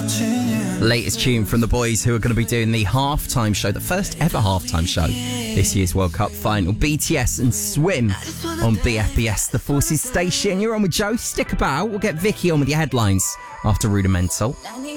Latest tune from the boys who are going to be doing the halftime show, the first ever halftime show this year's World Cup final. BTS and Swim on BFBS, the Forces station. You're on with Joe. Stick about. We'll get Vicky on with your headlines after Rudimental.